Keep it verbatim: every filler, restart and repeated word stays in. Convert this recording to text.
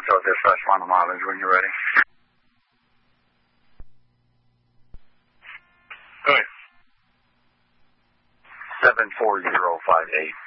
Pronto, dispatch, final mileage when you're ready. Go ahead. seven four zero five eight.